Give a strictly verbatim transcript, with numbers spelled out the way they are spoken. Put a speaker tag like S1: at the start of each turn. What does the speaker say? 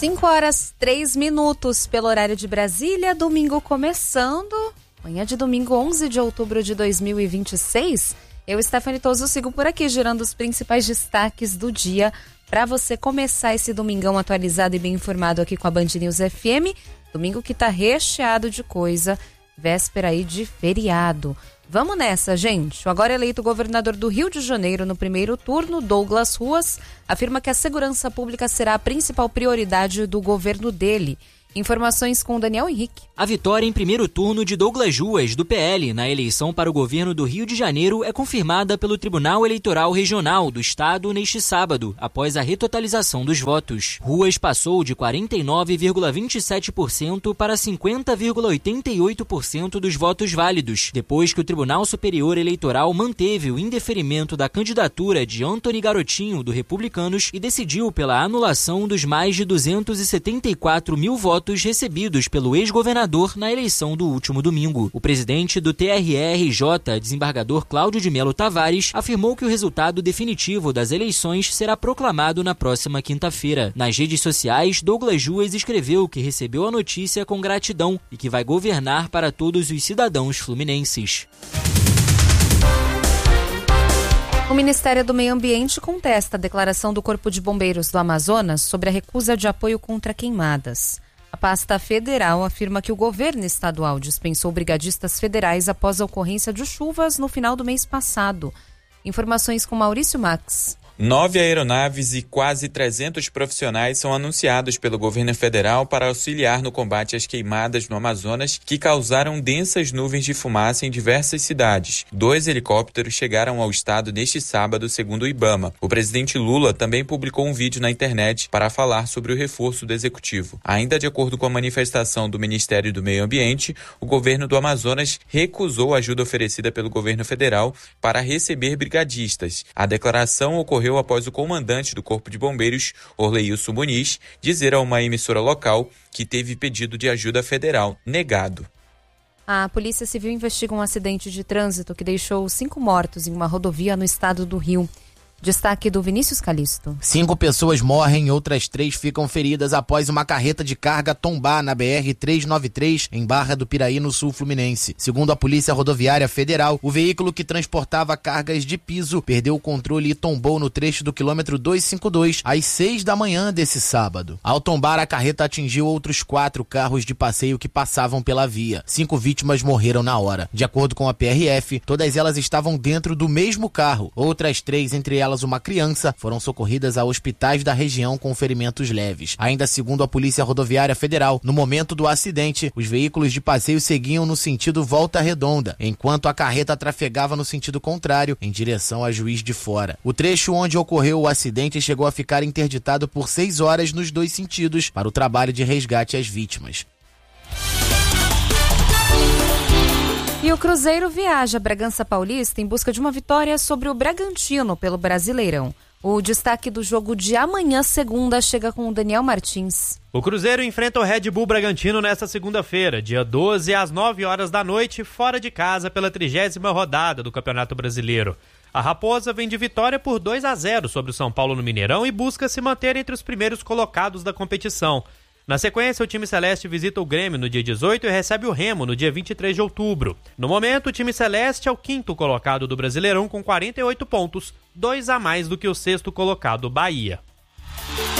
S1: cinco horas, três minutos pelo horário de Brasília, domingo começando, manhã de domingo onze de outubro de dois mil e vinte e seis. Eu, Stephanie Toso, sigo por aqui gerando os principais destaques do dia para você começar esse domingão atualizado e bem informado aqui com a Band News F M. Domingo que tá recheado de coisa, véspera aí de feriado. Vamos nessa, gente. O agora eleito governador do Rio de Janeiro no primeiro turno, Douglas Ruas, afirma que a segurança pública será a principal prioridade do governo dele. Informações com Daniel Henrique.
S2: A vitória em primeiro turno de Douglas Ruas, do P L, na eleição para o governo do Rio de Janeiro é confirmada pelo Tribunal Eleitoral Regional do Estado neste sábado, após a retotalização dos votos. Ruas passou de quarenta e nove vírgula vinte e sete por cento para cinquenta vírgula oitenta e oito por cento dos votos válidos, depois que o Tribunal Superior Eleitoral manteve o indeferimento da candidatura de Antony Garotinho, do Republicanos, e decidiu pela anulação dos mais de duzentos e setenta e quatro mil votos recebidos pelo ex-governador na eleição do último domingo. O presidente do T R R J, desembargador Cláudio de Melo Tavares, afirmou que o resultado definitivo das eleições será proclamado na próxima quinta-feira. Nas redes sociais, Douglas Ruas escreveu que recebeu a notícia com gratidão e que vai governar para todos os cidadãos fluminenses.
S1: O Ministério do Meio Ambiente contesta a declaração do Corpo de Bombeiros do Amazonas sobre a recusa de apoio contra queimadas. A pasta federal afirma que o governo estadual dispensou brigadistas federais após a ocorrência de chuvas no final do mês passado. Informações com Maurício Max.
S3: Nove aeronaves e quase trezentos profissionais são anunciados pelo governo federal para auxiliar no combate às queimadas no Amazonas, que causaram densas nuvens de fumaça em diversas cidades. Dois helicópteros chegaram ao estado neste sábado, segundo o IBAMA. O presidente Lula também publicou um vídeo na internet para falar sobre o reforço do executivo. Ainda de acordo com a manifestação do Ministério do Meio Ambiente, o governo do Amazonas recusou a ajuda oferecida pelo governo federal para receber brigadistas. A declaração ocorreu após o comandante do Corpo de Bombeiros, Orleilson Muniz, dizer a uma emissora local que teve pedido de ajuda federal negado.
S1: A Polícia Civil investiga um acidente de trânsito que deixou cinco mortos em uma rodovia no estado do Rio. Destaque do Vinícius Calisto.
S4: Cinco pessoas morrem e outras três ficam feridas após uma carreta de carga tombar na B R trezentos e noventa e três, em Barra do Piraí, no sul fluminense. Segundo a Polícia Rodoviária Federal, o veículo que transportava cargas de piso perdeu o controle e tombou no trecho do quilômetro duzentos e cinquenta e dois, às seis da manhã desse sábado. Ao tombar, a carreta atingiu outros quatro carros de passeio que passavam pela via. Cinco vítimas morreram na hora. De acordo com a P R F, todas elas estavam dentro do mesmo carro. Outras três, entre elas uma criança, foram socorridas a hospitais da região com ferimentos leves. Ainda segundo a Polícia Rodoviária Federal, no momento do acidente, os veículos de passeio seguiam no sentido Volta Redonda, enquanto a carreta trafegava no sentido contrário, em direção a Juiz de Fora. O trecho onde ocorreu o acidente chegou a ficar interditado por seis horas nos dois sentidos para o trabalho de resgate às vítimas.
S1: E o Cruzeiro viaja a Bragança Paulista em busca de uma vitória sobre o Bragantino pelo Brasileirão. O destaque do jogo de amanhã, segunda, chega com o Daniel Martins.
S5: O Cruzeiro enfrenta o Red Bull Bragantino nesta segunda-feira, dia doze, às nove horas da noite, fora de casa pela trigésima rodada do Campeonato Brasileiro. A Raposa vem de vitória por dois a zero sobre o São Paulo no Mineirão e busca se manter entre os primeiros colocados da competição. Na sequência, o time celeste visita o Grêmio no dia dezoito e recebe o Remo no dia vinte e três de outubro. No momento, o time celeste é o quinto colocado do Brasileirão com quarenta e oito pontos, dois a mais do que o sexto colocado, Bahia.